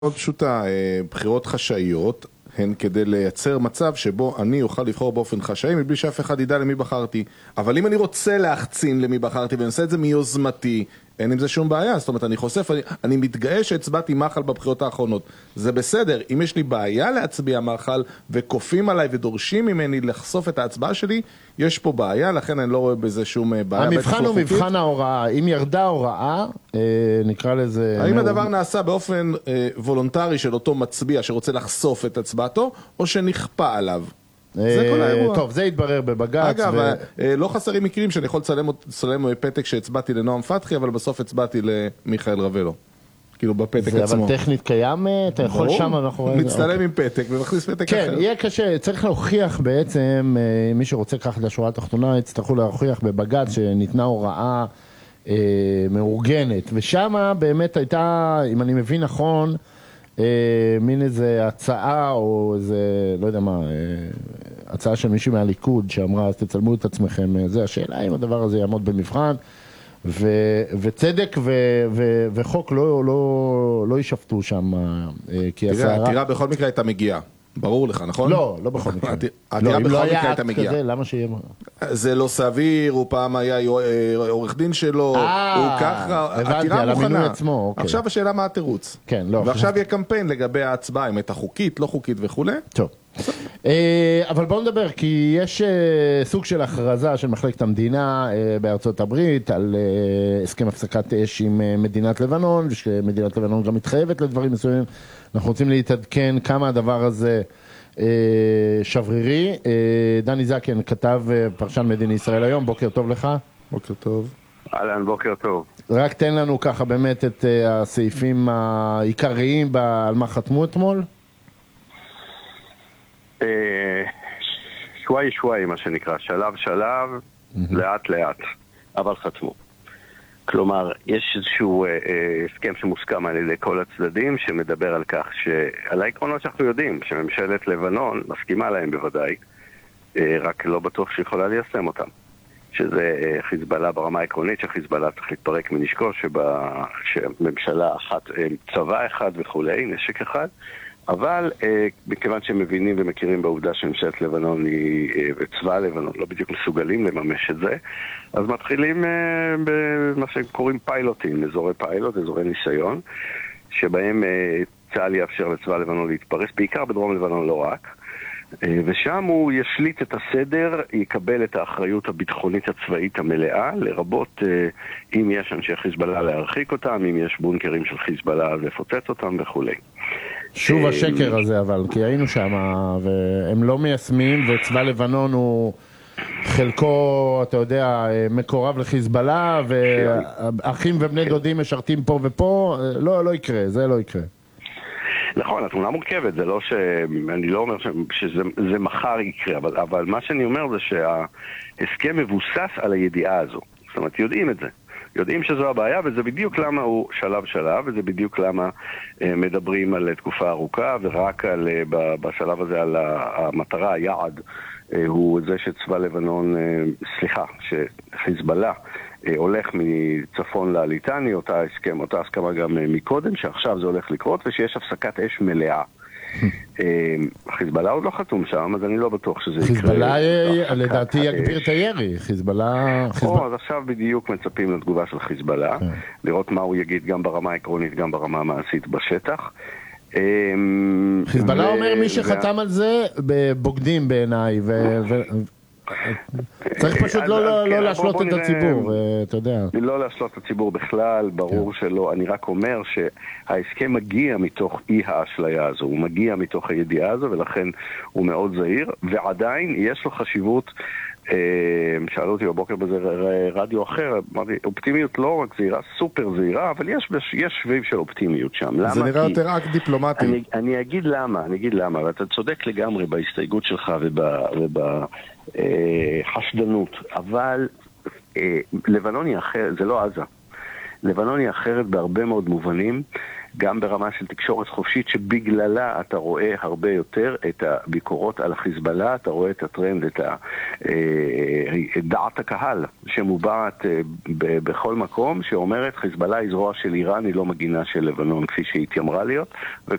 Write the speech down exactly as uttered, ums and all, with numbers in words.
מאוד פשוטה, בחירות חשאיות הן כדי לייצר מצב שבו אני אוכל לבחור באופן חשאי מבלי שאף אחד ידע למי בחרתי. אבל אם אני רוצה להחצין למי בחרתי ואני עושה את זה מיוזמתי, אין עם זה שום בעיה. זאת אומרת, אני חושף, אני, אני מתגאה שהצבעתי מחל בבחירות האחרונות. זה בסדר. אם יש לי בעיה להצביע מחל וכופים עליי ודורשים ממני לחשוף את ההצבעה שלי, יש פה בעיה, לכן אני לא רואה בזה שום בעיה. המבחן הוא מבחן ההוראה. אם ירדה הוראה, אה, נקרא לזה... האם הדבר נעשה באופן אה, וולונטרי של אותו מצביע שרוצה לחשוף את הצבעתו, או שנכפה עליו? זה כל האירוע. טוב, זה יתברר בבג"ץ. אגב, ו... לא חסרים מקרים שאני יכול לצלם, לצלם פתק שהצבעתי לנועם פתחי, אבל בסוף הצבעתי למיכאל רבלו. כאילו בפתק זה עצמו. אבל טכנית קיים, אתה יכול שם, אנחנו רואים... מצטלם עם פתק ומכניס פתק כן, אחר. כן, יהיה קשה. צריך להוכיח בעצם, מי שרוצה ככה לשורה התחתונה, יצטרכו להוכיח בבג"ץ שניתנה הוראה אה, מאורגנת. ושם באמת הייתה, אם אני מבין נכון, אה, מין איזה הצעה או איזה, לא יודע מה, אה, הצעה של מישהו מהליכוד שאמרה, אז תצלמו את עצמכם. זה השאלה אם הדבר הזה יעמוד במבחן. ו, וצדק ו, ו, וחוק לא, לא, לא ישפטו שם, כי תראה, הסערה... תראה, בכל מקרה הייתה מגיעה. ברור לך, נכון? לא, לא בכל מקרה. התירה בכל מקרה הייתה מגיעה. למה שיהיה... זה לא סביר, הוא פעם היה עורך דין שלו, הוא ככה, התירה מוכנה. עכשיו השאלה מה התירוץ. כן, לא. ועכשיו יהיה קמפיין לגבי ההצבעה, אם הייתה חוקית, לא חוקית וכו'. טוב. אבל בואו נדבר, כי יש סוג של הכרזה של מחלקת המדינה בארצות הברית על הסכם הפסקת אש עם מדינת לבנון, ושמדינת לבנון גם מתחייבת לדברים מסוימים. אנחנו רוצים להתעדכן כמה הדבר הזה שברירי. דני זקן כתב פרשן מדיני ישראל היום, בוקר טוב לך. בוקר טוב. אהלן, בוקר טוב. רק תן לנו ככה באמת את הסעיפים העיקריים על מה חתמו אתמול. שוואי שוואי מה שנקרא, שלב שלב, לאט לאט, אבל חתמו. כלומר, יש איזשהו הסכם שמוסכם על ידי כל הצדדים שמדבר על כך שעל העקרונות שאנחנו יודעים שממשלת לבנון מסכימה להם בוודאי, רק לא בטוח שיכולה ליישם אותם, שזה חיזבאללה ברמה העקרונית, שחיזבאללה צריך להתפרק מנשקו, שממשלה אחת, צבא אחד וכולי, נשק אחד, אבל אה, מכיוון שהם מבינים ומכירים בעובדה שממשלת לבנון היא, אה, וצבא לבנון לא בדיוק מסוגלים לממש את זה, אז מתחילים אה, במה שקוראים פיילוטים, אזורי פיילוט, אזורי ניסיון, שבהם אה, צה"ל יאפשר לצבא לבנון להתפרס, בעיקר בדרום לבנון לא רק, אה, ושם הוא ישליט את הסדר, יקבל את האחריות הביטחונית הצבאית המלאה, לרבות אה, אם יש אנשי חיזבאללה להרחיק אותם, אם יש בונקרים של חיזבאללה לפוצץ אותם וכולי. שוב השקר הזה, אבל, כי היינו שם, והם לא מיישמים, וצבא לבנון הוא חלקו, אתה יודע, מקורב לחיזבאללה, ואחים ובני דודים משרתים פה ופה, לא, לא יקרה, זה לא יקרה. נכון, התמונה מורכבת, זה לא ש... אני לא אומר שזה מחר יקרה, אבל, אבל מה שאני אומר זה שההסכם מבוסס על הידיעה הזו. זאת אומרת, יודעים את זה. יודעים שזו הבעיה, וזה בדיוק למה הוא שלב שלב, וזה בדיוק למה אה, מדברים על תקופה ארוכה, ורק על, אה, בשלב הזה על המטרה, היעד, אה, הוא זה שצבא לבנון, אה, סליחה, שחיזבאללה אה, הולך מצפון לליטני, אותה הסכם, אותה הסכמה גם אה, מקודם, שעכשיו זה הולך לקרות, ושיש הפסקת אש מלאה. חיזבאללה עוד לא חתום שם, אז אני לא בטוח שזה יקרה. חיזבאללה לדעתי יגביר את הירי. חיזבאללה... אז עכשיו בדיוק מצפים לתגובה של חיזבאללה, לראות מה הוא יגיד גם ברמה העקרונית, גם ברמה המעשית בשטח. חיזבאללה אומר מי שחתם על זה בבוגדים בעיניי, צריך פשוט לא להשלות את הציבור, אתה יודע. לא להשלות את הציבור בכלל, ברור שלא. אני רק אומר שההסכם מגיע מתוך אי האשליה הזו, הוא מגיע מתוך הידיעה הזו, ולכן הוא מאוד זהיר, ועדיין יש לו חשיבות. שאלו אותי בבוקר בזה רדיו אחר, אמרתי, אופטימיות לא רק זהירה, סופר זהירה, אבל יש, יש שביב של אופטימיות שם. זה נראה יותר אקט דיפלומטי. אני, אני אגיד למה, אני אגיד למה, ואתה צודק לגמרי בהסתייגות שלך ובחשדנות, אבל לבנון היא אחרת, זה לא עזה. לבנון היא אחרת בהרבה מאוד מובנים, גם ברמה של תקשורת חופשית, שבגללה אתה רואה הרבה יותר את הביקורות על החיזבאללה, אתה רואה את הטרנד, את דעת הקהל שמובעת בכל מקום, שאומרת חיזבאללה היא זרוע של איראן, היא לא מגינה של לבנון כפי שהיא התיימרה להיות,